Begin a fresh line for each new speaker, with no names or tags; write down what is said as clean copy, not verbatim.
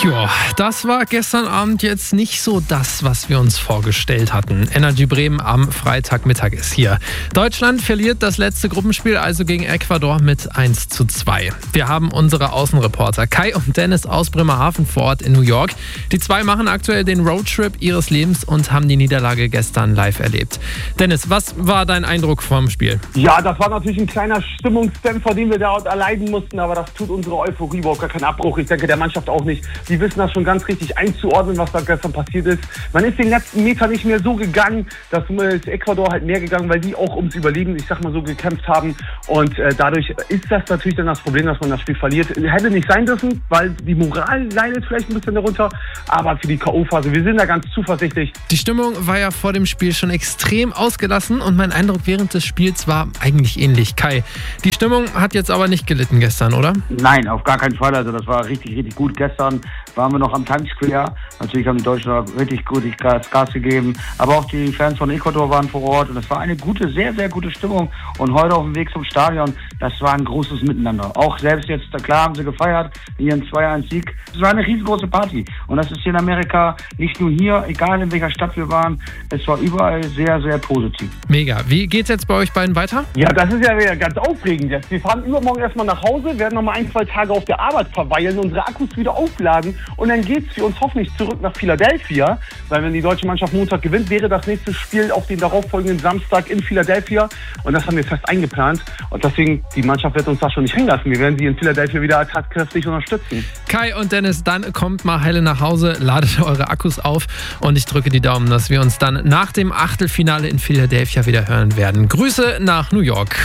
Ja, das war gestern Abend jetzt nicht so das, was wir uns vorgestellt hatten. Energy Bremen am Freitagmittag ist hier. Deutschland verliert das letzte Gruppenspiel also gegen Ecuador mit 1:2. Wir haben unsere Außenreporter Kai und Dennis aus Bremerhaven vor Ort in New York. Die zwei machen aktuell den Roadtrip ihres Lebens und haben die Niederlage gestern live erlebt. Dennis, was war dein Eindruck vom Spiel?
Ja, das war natürlich ein kleiner Stimmungsdämpfer, den wir da erleiden mussten, aber das tut unsere Euphorie überhaupt gar keinen Abbruch. Ich denke, der Mannschaft auch nicht. Die wissen das schon ganz richtig einzuordnen, was da gestern passiert ist. Man ist den letzten Meter nicht mehr so gegangen, das ist Ecuador halt mehr gegangen, weil die auch ums Überleben, ich sag mal so, gekämpft haben. Und dadurch ist das natürlich dann das Problem, dass man das Spiel verliert. Hätte nicht sein dürfen, weil die Moral leidet vielleicht ein bisschen darunter. Aber für die K.O.-Phase, wir sind da ganz zuversichtlich.
Die Stimmung war ja vor dem Spiel schon extrem ausgelassen und mein Eindruck während des Spiels war eigentlich ähnlich. Kai, die Stimmung hat jetzt aber nicht gelitten gestern, oder?
Nein, auf gar keinen Fall. Also das war richtig, richtig gut. Gestern waren wir noch am Times Square. Natürlich haben die Deutschen richtig gut Gas gegeben. Aber auch die Fans von Ecuador waren vor Ort. Und es war eine gute, sehr, sehr gute Stimmung. Und heute auf dem Weg zum Stadion, das war ein großes Miteinander. Auch selbst jetzt, klar haben sie gefeiert, ihren 2-1-Sieg. Es war eine riesengroße Party. Und das ist hier in Amerika, nicht nur hier, egal in welcher Stadt wir waren. Es war überall sehr, sehr positiv.
Mega. Wie geht's jetzt bei euch beiden weiter?
Ja, das ist ja wieder ganz aufregend jetzt. Wir fahren übermorgen erstmal nach Hause, werden nochmal 1-2 Tage auf der Arbeit verweilen, unsere Akkus wieder aufladen und dann geht's für uns hoffentlich zurück nach Philadelphia, weil wenn die deutsche Mannschaft Montag gewinnt, wäre das nächste Spiel auf den darauffolgenden Samstag in Philadelphia und das haben wir fest eingeplant und deswegen, die Mannschaft wird uns da schon nicht hängen lassen. Wir werden sie in Philadelphia wieder tatkräftig unterstützen.
Kai und Dennis, dann kommt mal heile nach Hause, ladet eure Akkus auf und ich drücke die Daumen, dass wir uns dann nach dem Achtelfinale in Philadelphia wieder hören werden. Grüße nach New York.